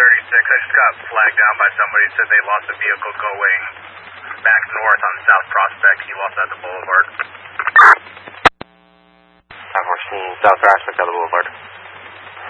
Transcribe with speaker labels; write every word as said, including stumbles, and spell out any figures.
Speaker 1: thirty-six. I just got flagged down by somebody. Said they lost a vehicle going back north on South Prospect. He lost at the Boulevard.
Speaker 2: five fourteen South Prospect on the Boulevard.